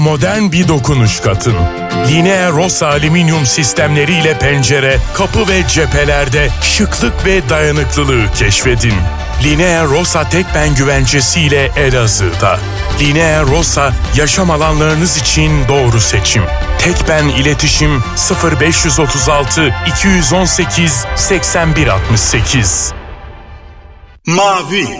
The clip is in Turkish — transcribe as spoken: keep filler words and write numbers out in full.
Modern bir dokunuş katın. Linea Rossa alüminyum sistemleriyle pencere, kapı ve cephelerde şıklık ve dayanıklılığı keşfedin. Linea Rossa Tekben güvencesiyle Elazığ'da. Linea Rossa, yaşam alanlarınız için doğru seçim. Tekben iletişim sıfır beş üç altı iki yüz on sekiz seksen bir altmış sekiz. Mavi